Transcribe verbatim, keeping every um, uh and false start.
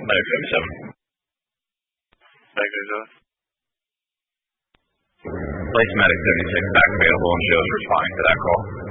Medic seventy-seven. Medic seventy-seven. Place Medic seventy-six back available and shows responding to that call.